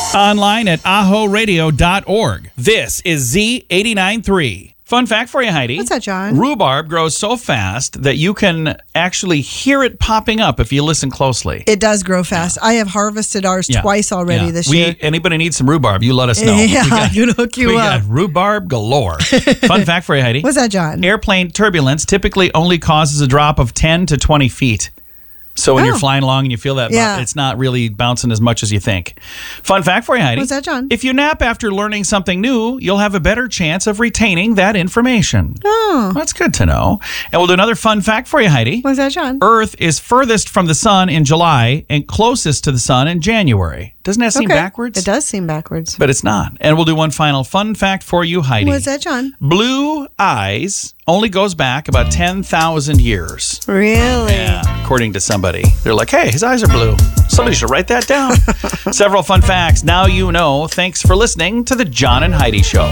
Online at ahoradio.org. This is Z89.3. Fun fact for you, Heidi. What's that, John? Rhubarb grows so fast that you can actually hear it popping up if you listen closely. It does grow fast. I have harvested ours twice already this year. Anybody needs some rhubarb, you let us know. Yeah, I can hook you we up. got rhubarb galore. Fun fact for you, Heidi. What's that, John? Airplane turbulence typically only causes a drop of 10 to 20 feet. So when you're flying along and you feel that, it's not really bouncing as much as you think. Fun fact for you, Heidi. What's that, John? If you nap after learning something new, you'll have a better chance of retaining that information. Oh. That's good to know. And we'll do another fun fact for you, Heidi. What's that, John? Earth is furthest from the sun in July and closest to the sun in January. Doesn't that seem backwards? It does seem backwards. But it's not. And we'll do one final fun fact for you, Heidi. What's that, John? Blue eyes only goes back about 10,000 years. Really? Yeah, according to somebody. They're like, hey, his eyes are blue. Somebody should write that down. Several fun facts. Now you know. Thanks for listening to The John and Heidi Show.